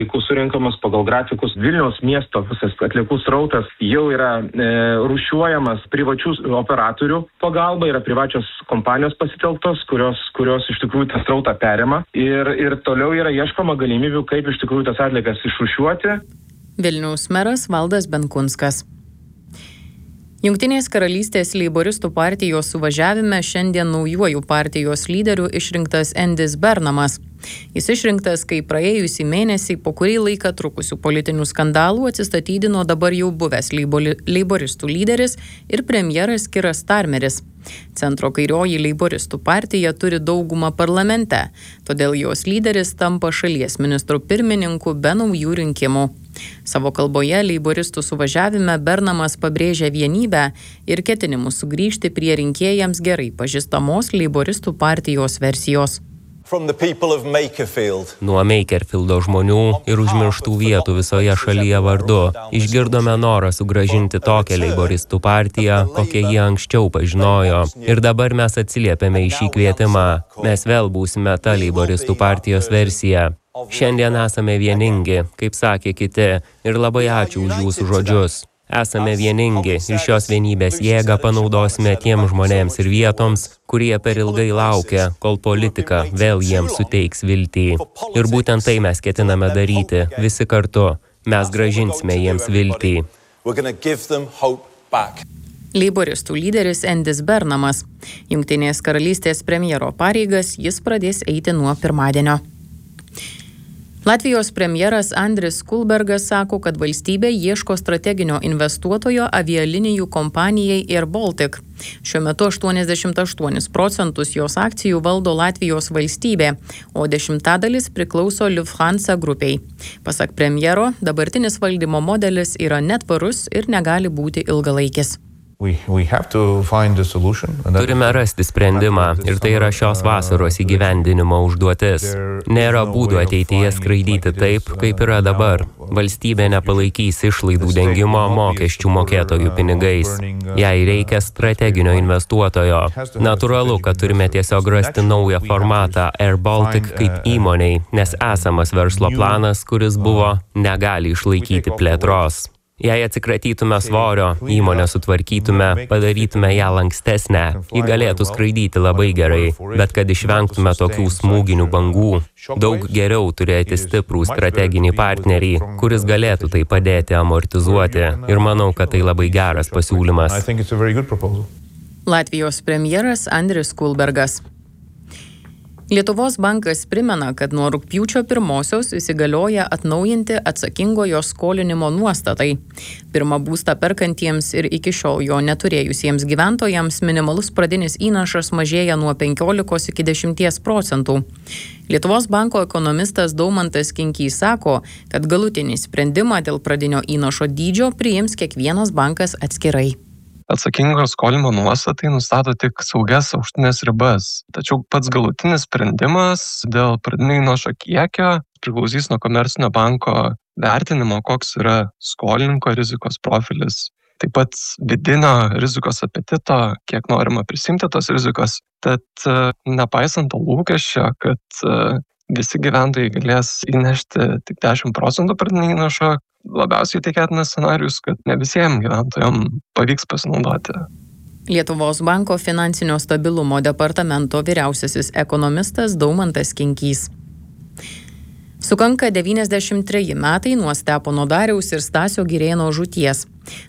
Atliekų surinkamas pagal grafikus. Vilniaus miesto visas atliekų srautas jau yra rūšiuojamas privačių operatorių pagalba, yra privačios kompanijos pasitelktos, kurios iš tikrųjų tą srautą perima ir toliau yra ieškoma galimybių, kaip iš tikrųjų tas atliekas išrūšiuoti. Vilniaus meras Valdas Benkunskas. Jungtinės karalystės leiboristų partijos suvažiavime šiandien naujuoju partijos lyderiu išrinktas Endis Bernamas. Jis išrinktas, kai praėjusį mėnesį po kurį laiką trukusių politinių skandalų atsistatydino dabar jau buvęs leiboristų lyderis ir premjeras Kiras Starmeris. Centro kairioji leiboristų partija turi daugumą parlamente, todėl jos lyderis tampa šalies ministru pirmininku be naujų rinkimų. Savo kalboje leiboristų suvažiavime Bernamas pabrėžia vienybę ir ketinimus sugrįžti prie rinkėjams gerai pažįstamos leiboristų partijos versijos. Nuo Makerfieldo žmonių ir užmirštų vietų visoje šalyje vardu išgirdome norą sugrąžinti tokią leiboristų partiją, kokią jie anksčiau pažinojo. Ir dabar mes atsiliepiame į šį kvietimą. Mes vėl būsime ta leiboristų partijos versija. Šiandien esame vieningi, kaip sakė kiti, ir labai ačiū už jūsų žodžius. Esame vieningi ir šios vienybės jėgą panaudosime tiems žmonėms ir vietoms, kurie per ilgai laukia, kol politika vėl jiems suteiks viltį. Ir būtent tai mes ketiname daryti, visi kartu. Mes grąžinsime jiems viltį. Leiboristų lyderis Endis Bernamas. Jungtinės karalystės premjero pareigas jis pradės eiti nuo pirmadienio. Latvijos premjeras Andris Kulbergas sako, kad valstybė ieško strateginio investuotojo avialinijų kompanijai Air Baltic. Šiuo metu 88% jos akcijų valdo Latvijos valstybė, o 10% priklauso Lufthansa grupiai. Pasak premjero, dabartinis valdymo modelis yra netvarus ir negali būti ilgalaikis. Turime rasti sprendimą ir tai yra šios vasaros įgyvendinimo užduotis. Nėra būdų ateityje skraidyti taip, kaip yra dabar. Valstybė nepalaikys išlaidų dengimo mokesčių mokėtojų pinigais. Jai reikia strateginio investuotojo. Natūralu, kad turime tiesiog rasti naują formatą Air Baltic kaip įmoniai, nes esamas verslo planas, kuris buvo, negali išlaikyti plėtros. Jei atsikratytume svorio, įmonę sutvarkytume, padarytume ją lankstesnę, ji galėtų skraidyti labai gerai, bet kad išvengtume tokių smūginių bangų, daug geriau turėti stiprų strateginį partnerį, kuris galėtų tai padėti amortizuoti. Ir manau, kad tai labai geras pasiūlymas. Latvijos premjeras Andris Kulbergas. Lietuvos bankas primena, kad nuo rugpjūčio 1 įsigalioja atnaujinti atsakingojo skolinimo nuostatai. Pirmą būstą perkantiems ir iki šiol jo neturėjusiems gyventojams minimalus pradinis įnašas mažėja nuo 15 iki 10%. Lietuvos banko ekonomistas Daumantas Kinkys sako, kad galutinį sprendimą dėl pradinio įnašo dydžio priims kiekvienas bankas atskirai. Atsakingo skolinimo nuostatai nustato tik saugias aukštinės ribas. Tačiau pats galutinis sprendimas dėl pradinio įnašo kiekio priklausys nuo komercinio banko vertinimo, koks yra skolininko rizikos profilis. Taip pat vidinio rizikos apetito, kiek norima prisimti tos rizikos. Tad nepaisant to lūkesčio, kad visi gyventojai galės įnešti tik 10% pradinio įnašo, labiausiai tikėtinas scenarijus, kad ne visiems gyventojams pavyks pasinaudoti. Lietuvos banko finansinio stabilumo departamento vyriausiasis ekonomistas Daumantas Kinkys. Sukanka 93 metai nuo Stepono Dariaus ir Stasio Girėno žūties.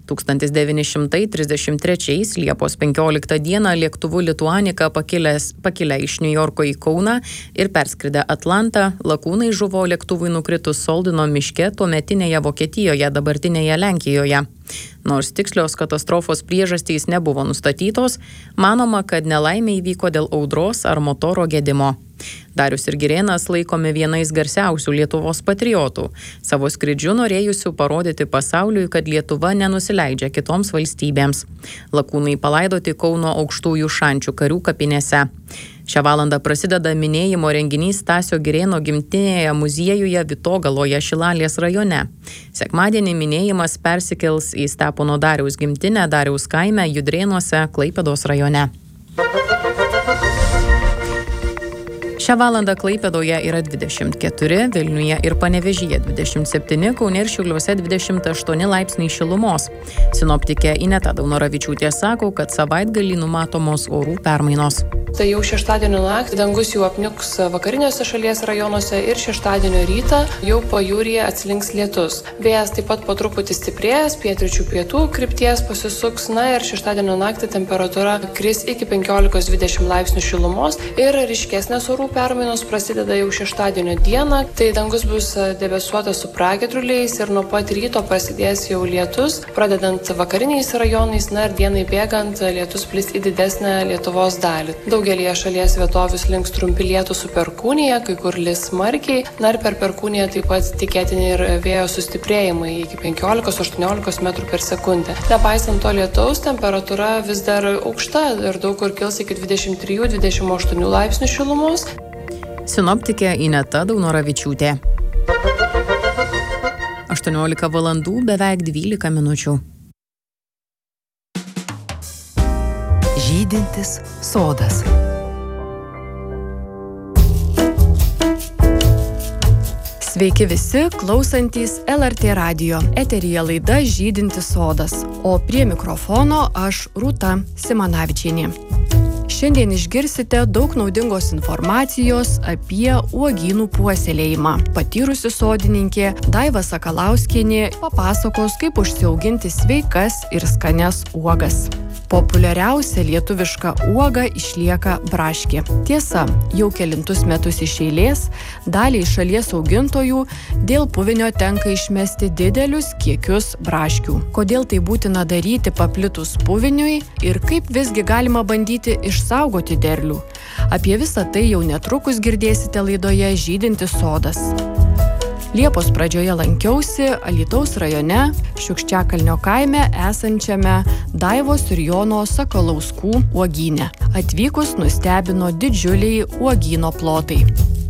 1933 Liepos 15 dieną lėktuvu Lituanika pakilę iš Niujorko į Kauną ir perskridę Atlantą, lakūnai žuvo lėktuvui nukritus Soldino miške tuometinėje Vokietijoje, dabartinėje Lenkijoje. Nors tikslios katastrofos priežastys nebuvo nustatytos, manoma, kad nelaimė įvyko dėl audros ar motoro gedimo. Darius ir Girėnas laikomi vienais garsiausių Lietuvos patriotų, savo skrydžiu norėjusių parodyti pasauliui, kad Lietuva nenusileidžia kitoms valstybėms. Lakūnai palaidoti Kauno Aukštųjų Šančių karių kapinėse. Šią valandą prasideda minėjimo renginys Stasio Girėno gimtinėje muziejuje Vitogaloje Šilalės rajone. Sekmadienį minėjimas persikels į Stepono Dariaus gimtinę Dariaus kaime Judrėnuose Klaipėdos rajone. Šią valandą Klaipėdoje yra 24, Vilniuje ir Panevėžyje 27, Kaune ir Šiauliuose 28 laipsniai šilumos. Sinoptikė Ineta Daunoravičiūtė sako, kad savaitgalį numatomos orų permainos. Tai jau šeštadienio naktį dangus jau apniuks vakariniuose šalies rajonuose ir šeštadienio rytą jau pajūryje atslinks lietus. Vėjas taip pat po truputį stiprės, pietryčių pietų krypties pasisuks, ir šeštadienio naktį temperatūra kris iki 15-20 laipsnių šilumos ir ryškesnės orų permainos prasideda jau šeštadienio dieną. Tai dangus bus debesuotas su pragiedruliais ir nuo pat ryto prasidės jau lietus, pradedant vakariniais rajonais, ir dienai bėgant lietus plis į didesnę Lietuvos dalį. Daugelį šalies vietovių slinks trumpi lietūs su perkūnija, kai kur lis smarkiai, ir per perkūniją taip pat tikėtini ir vėjo sustiprėjimai iki 15-18 metrų per sekundę. Nepaisant to lietaus, temperatūra vis dar aukšta ir daug kur kils iki 23-28 laipsnių šilumos. Sinoptikė Ineta Daunoravičiūtė. 18 valandų beveik 12 minučių. Žydintis sodas. Sveiki visi, klausantys LRT radijo. Eteryje laida Žydintis sodas, o prie mikrofono aš Rūta Simanavičienė. Šiandien išgirsite daug naudingos informacijos apie uogynų puoselėjimą. Patyrusi sodininkė Daiva Sakalauskienė papasakos, kaip užsiauginti sveikas ir skanias uogas. Populiariausia lietuviška uoga išlieka braškė. Tiesa, jau kelintus metus iš eilės daliai šalies augintojų dėl puvinio tenka išmesti didelius kiekius braškių. Kodėl tai būtina daryti paplitus puviniui ir kaip visgi galima bandyti išsaugoti derlių? Apie visą tai jau netrukus girdėsite laidoje Žydintis sodas. Liepos pradžioje lankiausi Alytaus rajone, Šiukščiakalnio kaime esančiame Daivos ir Jono Sakalauskų uogyne. Atvykus nustebino didžiuliai uogyno plotai.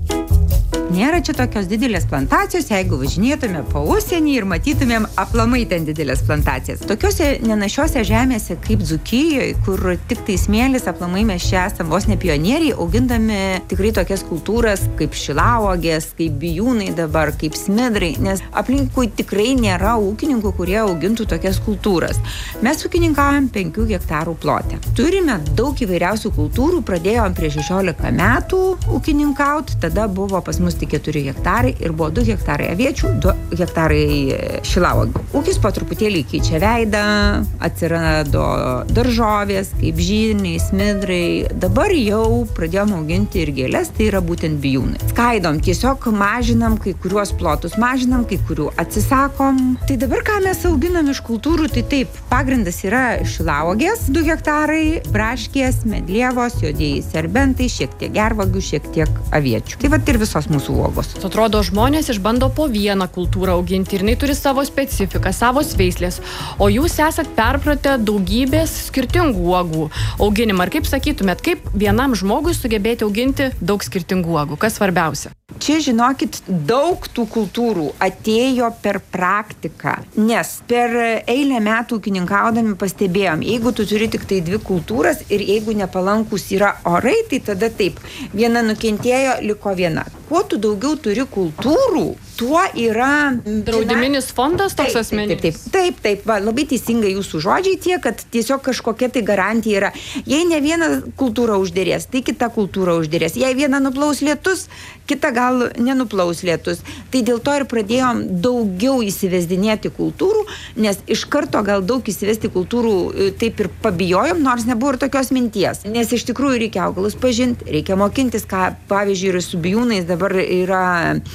Nėra čia tokios didelės plantacijos, jeigu važinėtume po užsienį ir matytumėm aplamai ten didelės plantacijas. Tokiose nenašiose žemėse kaip Dzūkijoje, kur tik tai smėlis, aplamai mes čia esam vos ne pionieriai, augindami tikrai tokias kultūras kaip šilauogės, kaip bijūnai dabar, kaip smidrai, nes aplinkui tikrai nėra ūkininkų, kurie augintų tokias kultūras. Mes ūkininkaujam 5 hektarų plote. Turime daug įvairiausių kultūrų, pradėjom prieš 16 metų ūkininkauti, tada buvo pas mus tik 4 hektarai ir buvo 2 hektarai aviečių, 2 hektarai šilauogių. Ūkis po truputėlį keičia veidą, atsirado daržovės, kaip žirniai, smidrai. Dabar jau pradėjom auginti ir gėles, tai yra būtent bijūnai. Skaidom, tiesiog mažinam kai kuriuos plotus, mažinam kai kurių atsisakom. Tai dabar ką mes auginam iš kultūrų, tai taip, pagrindas yra šilauogės, 2 hektarai, braškės, medlievos, juodieji serbentai, šiek tiek gervagių, šiek tiek aviečių. Tai vat ir visos mūsų uogos. Atrodo, žmonės išbando po vieną kultūrą auginti ir jinai turi savo specifiką, savo veislės, o jūs esat perpratę daugybės skirtingų uogų auginimą. Ir kaip sakytumėt, kaip vienam žmogui sugebėti auginti daug skirtingų uogų? Kas svarbiausia? Čia, žinokit, daug tų kultūrų atėjo per praktiką, nes per eilę metų ūkininkaudami pastebėjom, jeigu tu turi tik tai 2 kultūras ir jeigu nepalankus yra orai, tai tada taip, viena nukentėjo, liko viena. Kuo tu daugiau turi kultūrų, tuo yra... Draudiminis fondas toks asmeninis? Taip, labai teisingai jūsų žodžiai tie, kad tiesiog kažkokia tai garantija yra. Jei ne viena kultūra uždėrės, tai kita kultūra uždėrės. Jei viena nuplaus lietus, kita gal nenuplaus lietus. Tai dėl to ir pradėjom daugiau įsivesdinėti kultūrų, nes iš karto gal daug įsivesti kultūrų taip ir pabijojom, nors nebuvo ir tokios minties. Nes iš tikrųjų reikia augalus pažinti, reikia mokintis, ką pavyzdžiui ir su bijūnais dabar yra,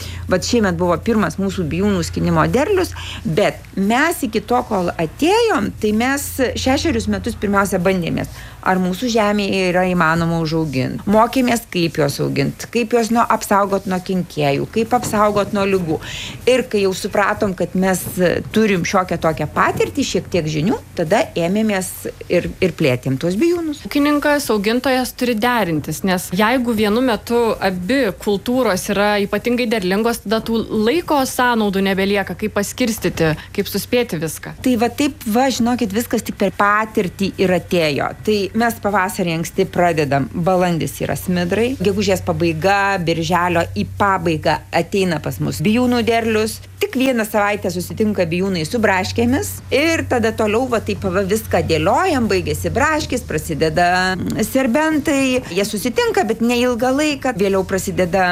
šiemet buvo pirmas mūsų bijūnų skinimo derlius, bet mes iki to, kol atėjom, tai mes 6 metus pirmiausia bandėmės, ar mūsų žemėje yra įmanoma užauginti. Mokėmės, kaip juos auginti, kaip juos apsaugot nuo kenkėjų, kaip apsaugot nuo ligų. Ir kai jau supratom, kad mes turim šiokią tokią patirtį, šiek tiek žinių, tada ėmėmės ir plėtėm tuos bijūnus. Ūkininkas, augintojas turi derintis, nes jeigu vienu metu abi kultūros yra ypatingai derlingos, tada tų laiko sąnaudų nebelieka, kaip paskirstyti, kaip suspėti viską. Tai taip, žinokit, viskas tik per patirtį ir atėjo. Tai mes pavasarį anksti pradedam, balandis yra smidrai, gegužės pabaiga, birželio į pabaigą ateina pas mus bijūnų derlius, tik vieną savaitę susitinka bijūnai su braškėmis ir tada toliau taip viską dėliojam, baigėsi braškės, prasideda serbentai, jie susitinka, bet neilgą laiką, vėliau prasideda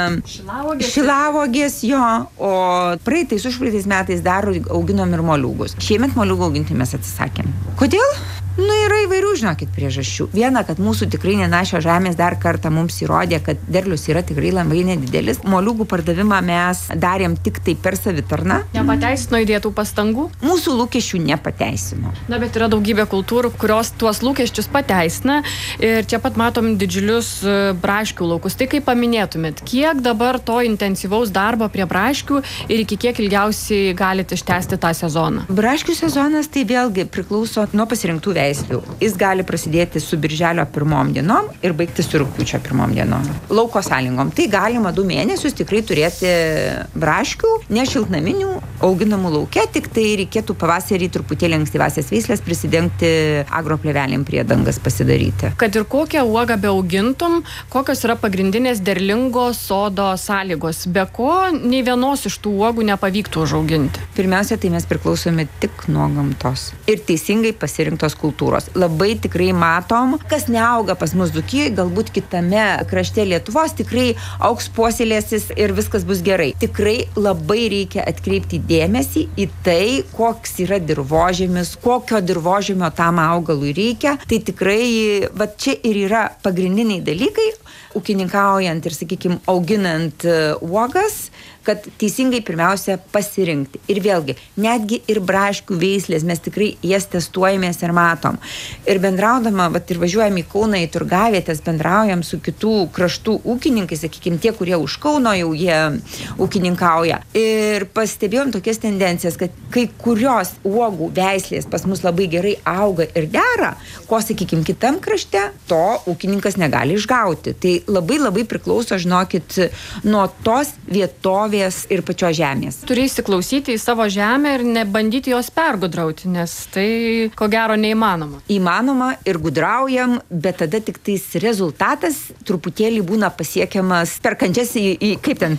šilavogės, jo, o praeitais užpraeitais metais dar auginom ir moliūgus. Šiemet moliūgų auginti mes atsisakėm. Kodėl? Yra įvairių, žinokit, priežasčių. Viena, kad mūsų tikrai nenašios žemės dar kartą mums įrodė, kad derlius yra tikrai labai nedidelis. Moliūgų pardavimą mes darėm tik tai per savitarną. Nepateisino įdėtų pastangų? Mūsų lūkesčių nepateisino. Na, bet yra daugybė kultūrų, kurios tuos lūkesčius pateisina ir čia pat matom didžiulius braškių laukus. Tai kaip paminėtumėt, kiek dabar to intensyvaus darbo prie braškių ir iki kiek ilgiausiai galite ištęsti tą sezoną? Braškių sezonas tai vėlgi priklauso nuo pasirinktų veislių. Jis gali prasidėti su birželio 1 dienom ir baigti su rugpjūčio 1 dienom. Lauko sąlygom. Tai galima 2 mėnesius tikrai turėti braškių, nešiltnaminių, auginamų lauke, tik tai reikėtų pavasarį truputėlį ankstyvasias veislės prisidengti agroplėvelėm priedangas pasidaryti. Kad ir kokią uogą beaugintum, kokios yra pagrindinės derlingo sodo sąlygos, be ko nei vienos iš tų uogų nepavyktų užauginti? Pirmiausia, tai mes priklausome tik nuo gamtos ir teisingai pasirinktos kultūros. Labai tikrai matom, kas neauga pas mus Dzūkijoje, galbūt kitame krašte Lietuvos tikrai augs, puoselėsis ir viskas bus gerai. Tikrai labai reikia atkreipti dėmesį į tai, koks yra dirvožemis, kokio dirvožemio tam augalui reikia. Tai tikrai, čia ir yra pagrindiniai dalykai, ūkininkaujant ir, sakykime, auginant uogas, kad teisingai pirmiausia pasirinkti. Ir vėlgi, netgi ir braškių veislės, mes tikrai jas testuojamės ir matom. Ir bendraudama, ir važiuojam į Kauną, į turgavietės, bendraujam su kitų kraštų ūkininkai, sakykime, tie, kurie už Kauno jau jie ūkininkauja. Ir pastebėjom tokias tendencijas, kad kai kurios uogų veislės pas mus labai gerai auga ir dera, ko, sakykime, kitam krašte, to ūkininkas negali išgauti. Tai labai priklauso, žinokit, nuo tos vietovės ir pačios žemės. Turi įsiklausyti į savo žemę ir nebandyti jos pergudrauti, nes tai, ko gero, neįmanoma. Įmanoma ir gudraujam, bet tada tik tais rezultatas truputėlį būna pasiekiamas per kančias į kaip ten?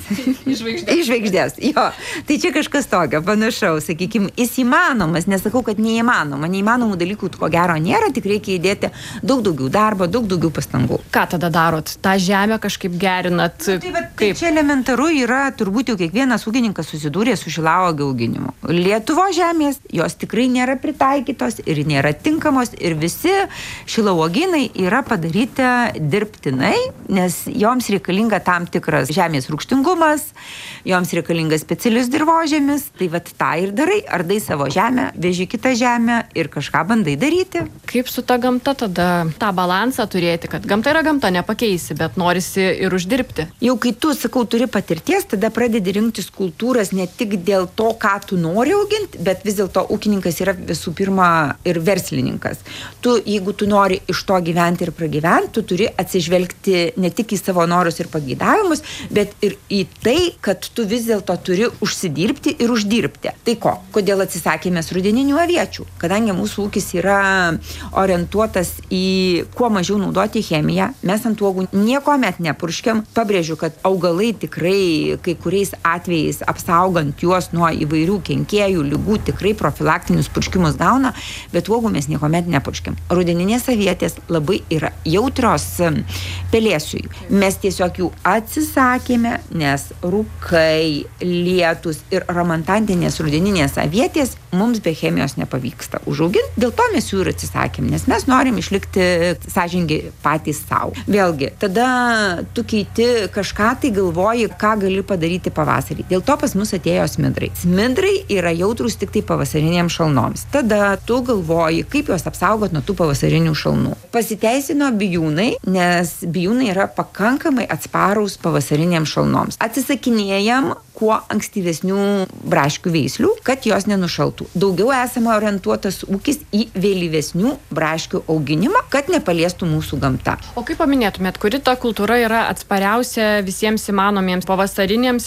Į žvaigždės. Jo. Tai čia kažkas tokio, panašaus, sakykime, jis įmanomas, nesakau, kad neįmanoma. Neįmanomų dalykų, ko gero, nėra, tik reikia įdėti daug daugiau darbo, daug daugiau pastangų. Ką tada darot? tą žemę kažkaip gerinat? Tai čia elementaru yra, turbūt jau kiekvienas ūkininkas susidūrė su šilauogių auginimu. Lietuvos žemės, jos tikrai nėra pritaikytos ir nėra tinkamos ir visi šilauoginai yra padaryti dirbtinai, nes joms reikalinga tam tikras žemės rūgštingumas, joms reikalingas specialius dirvožėmis, tai vat tą ir darai, ardai savo žemę, veži kitą žemę ir kažką bandai daryti. Kaip su ta gamta tada tą balansą turėti, kad gamta yra gamta, nepakeisi, bet norisi ir uždirbti? Jau kai tu, sakau, turi patirties, tada pradedi rinktis kultūras ne tik dėl to, ką tu nori auginti, bet vis dėlto ūkininkas yra visų pirma ir verslininkas. Tu, jeigu tu nori iš to gyventi ir pragyventi, tu turi atsižvelgti ne tik į savo norus ir pageidavimus, bet ir į tai, kad tu vis dėlto turi užsidirbti ir uždirbti. Tai ko? Kodėl atsisakėme rudeninių aviečių? Kadangi mūsų ūkis yra orientuotas į kuo mažiau naudoti chemiją, mes ant uogų niekuomet nepurškiam. Pabrėžiu, kad augalai tikrai kai kuriais atvejais apsaugant juos nuo įvairių kenkėjų, ligų, tikrai profilaktinius purškimus gauna, bet uogų mes niekuomet nepurškiam. Rudeninės avietės labai yra jautrios pelėsiui. Mes tiesiog jų atsisakėme, nes rūkai, lietus ir romantantinės rudeninės avietės mums be chemijos nepavyksta užauginti. Dėl to mes jų ir atsisakėm, nes mes norim išlikti sąžiningi patys savo. Vėlgi, tada tu keiti kažką, tai galvoji, ką gali padaryti pavasarį. Dėl to pas mus atėjo smidrai. Smidrai yra jautrus tik tai pavasarinėms šalnoms. Tada tu galvoji, kaip juos apsaugot nuo tų pavasarinių šalnų. Pasiteisino bijūnai, nes bijūnai yra pakankamai atsparūs pavasarinėms šalnoms. Atsisakinėjam kuo ankstyvesnių braškių veislių, kad jos nenušaltų. Daugiau esame orientuotas ūkis į vėlyvesnių braškių auginimą, kad nepaliestų mūsų gamta. O kaip paminėtumėt, kuri ta kultūra yra atspariausia visiems įmanomiems pavasariniams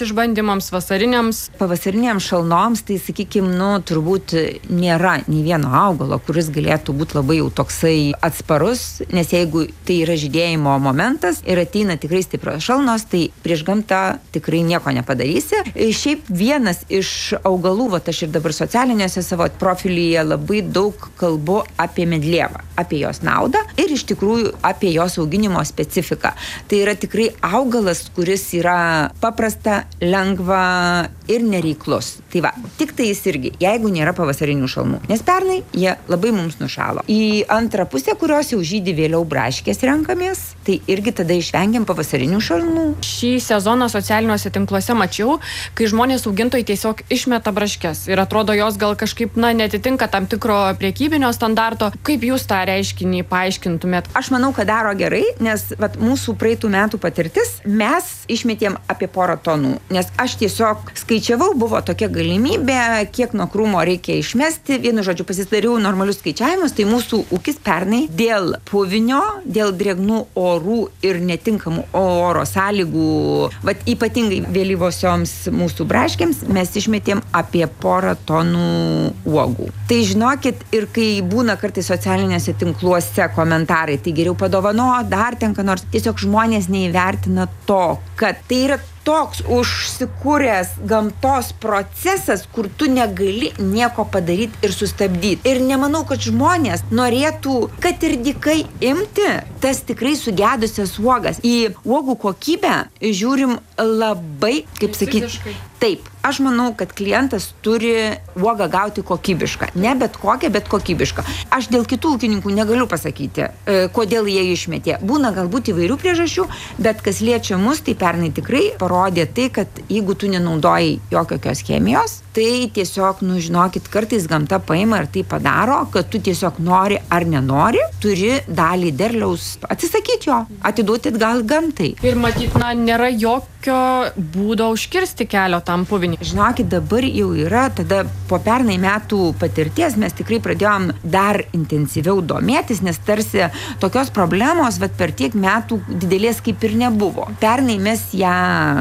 išbandymams, vasariniams? Pavasariniams šalnoms, tai sakykime, turbūt nėra nei vieno augalo, kuris galėtų būti labai jau toksai atsparus, nes jeigu tai yra žydėjimo momentas ir ateina tikrai stiprios šalnos, tai prieš gamtą tikrai nieko nepadarysi. Šiaip vienas iš augalų, aš ir dabar socialiniuose savo profilyje labai daug kalbu apie medlievą, apie jos naudą ir iš tikrųjų apie jos auginimo specifiką. Tai yra tikrai augalas, kuris yra paprasta, lengva ir nereiklus. Tai va, tik tai jis irgi, jeigu nėra pavasarinių šalmų, nes pernai jie labai mums nušalo. Į antrą pusę, kurios jau žydi vėliau braškės renkamės, tai irgi tada išvengiam pavasarinių šalmų. Šį sezoną socialiniuose tinkluose mačiau, kai žmonės augintojai tiesiog išmeta braškes ir atrodo jos gal kažkaip, netitinka tam tikro priekybinio standarto. Kaip jūs tą reiškinį paaiškintumėt? Aš manau, kad daro gerai, nes mūsų praeitų metų patirtis, mes išmetėm apie 1 tonų, nes aš tiesiog skaičiavau, buvo tokia galimybė, kiek nuo krūmo reikia išmesti, vienu žodžiu pasidariau normalius skaičiavimus, tai mūsų ūkis pernai dėl puvinio, dėl drėgnų orų ir netinkamų oro sąlygų, ypatingai vėlyvosioms mūsų braškėms, mes išmetėm apie 1 tonų uogų. Tai žinokit, ir kai būna kartais socialiniuose tinkluose komentarai, tai geriau padovano, dar tenka nors, tiesiog žmonės neįvertina to, kad tai yra toks užsikūręs gamtos procesas, kur tu negali nieko padaryti ir sustabdyti. Ir nemanau, kad žmonės norėtų, kad ir dykai imti tas tikrai sugedusias uogas. Į uogų kokybę žiūrim labai, kaip sakyti, taip. Aš manau, kad klientas turi uogą gauti kokybišką. Ne bet kokią, bet kokybišką. Aš dėl kitų ūkininkų negaliu pasakyti, kodėl jie išmetė. Būna galbūt įvairių priežasčių, bet kas liečia mus, tai pernai tikrai parodė tai, kad jeigu tu nenaudoji jokios chemijos, tai tiesiog, žinokit, kartais gamta paima ir tai padaro, kad tu tiesiog nori ar nenori, turi dalį derliaus atsisakyti jo, atiduoti gal gamtai. Ir matyt, nėra jokio būdo užkirsti kelio tam puvinį. Žinokit, dabar jau yra, tada po pernai metų patirties mes tikrai pradėjom dar intensyviau domėtis, nes tarsi tokios problemos, per tiek metų didelės kaip ir nebuvo. Pernai mes ją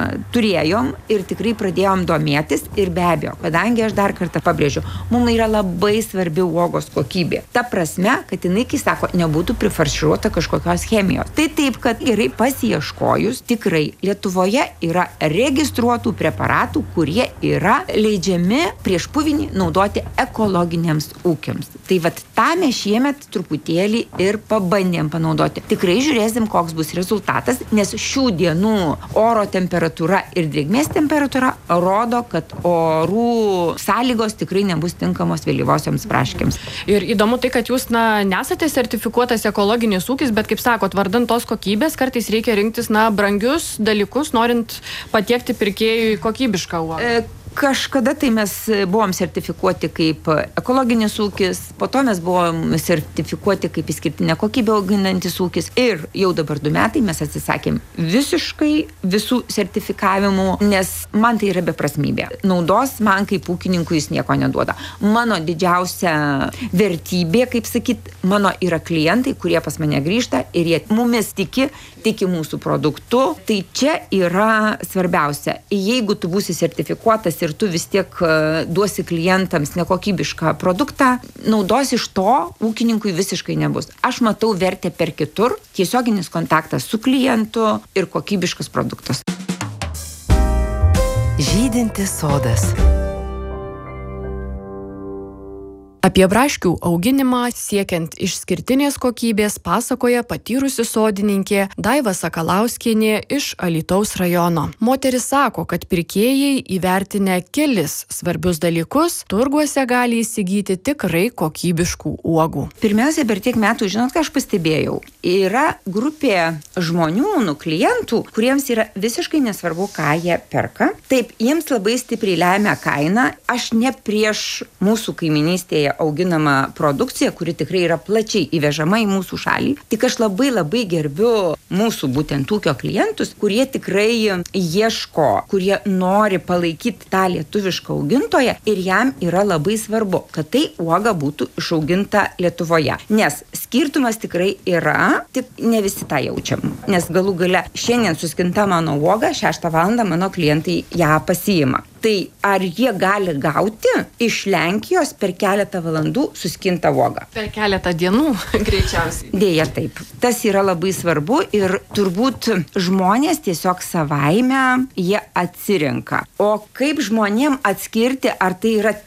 turėjom ir tikrai pradėjom domėtis ir be abejo, kadangi aš dar kartą pabrėžiu, mums yra labai svarbi uogos kokybė. Ta prasme, kad jinai, kai sako, nebūtų prifarširuota kažkokios chemijos. Tai taip, kad gerai pasiieškojus, tikrai Lietuvoje yra registruotų preparatų, kurie yra leidžiami prieš puvinį naudoti ekologiniams ūkiams. Tai tą mes šiemet truputėlį ir pabandėm panaudoti. Tikrai žiūrėsim, koks bus rezultatas, nes šių dienų oro temperatūra ir drėgmės temperatūra rodo, kad orų sąlygos tikrai nebus tinkamos vėlyvosioms braškėms. Ir įdomu tai, kad jūs nesate sertifikuotas ekologinis ūkis, bet kaip sakot, vardan tos kokybės kartais reikia rinktis brangius dalykus, norint patiekti pirkėjui kokybišką uogą. Kažkada tai mes buvom sertifikuoti kaip ekologinis ūkis, po to mes buvom sertifikuoti kaip išskirtinę kokybę auginantis ūkis ir jau dabar 2 metai mes atsisakėm visiškai visų sertifikavimų, nes man tai yra beprasmybė. Naudos man kaip ūkininkui jis nieko neduoda. Mano didžiausia vertybė, kaip sakyt, mano yra klientai, kurie pas mane grįžta ir jie mumis tiki mūsų produktu. Tai čia yra svarbiausia. Jeigu tu būsi sertifikuotas ir tu vis tiek duosi klientams nekokybišką produktą, naudos iš to ūkininkui visiškai nebus. Aš matau vertę per kitur, tiesioginis kontaktas su klientu ir kokybiškas produktas. Žydintis sodas. Apie braškių auginimą siekiant išskirtinės kokybės pasakoja patyrusi sodininkė Daiva Sakalauskienė iš Alytaus rajono. Moteris sako, kad pirkėjai įvertinę kelis svarbius dalykus, turguose gali įsigyti tikrai kokybiškų uogų. Pirmiausia, per tiek metų, žinot, ką aš pastebėjau, yra grupė žmonių, klientų, kuriems yra visiškai nesvarbu, ką jie perka. Taip, jiems labai stipriai lemia kaina. Aš ne prieš mūsų kaiminystėje Lenkijoje auginama produkcija, kuri tikrai yra plačiai įvežama į mūsų šalį. Tik aš labai gerbiu mūsų būtent ūkio klientus, kurie tikrai ieško, kurie nori palaikyti tą lietuvišką augintoją ir jam yra labai svarbu, kad tai uoga būtų išauginta Lietuvoje. Nes skirtumas tikrai yra, tik ne visi tą jaučiam. Nes galų gale šiandien suskinta mano uoga, 6 valandą mano klientai ją pasiima. Tai ar jie gali gauti iš Lenkijos per keletą valandų suskintą uogą? Per keletą dienų greičiausiai. Dėja taip. Tas yra labai svarbu ir turbūt žmonės tiesiog savaime jie atsirenka. O kaip žmonėm atskirti, ar tai yra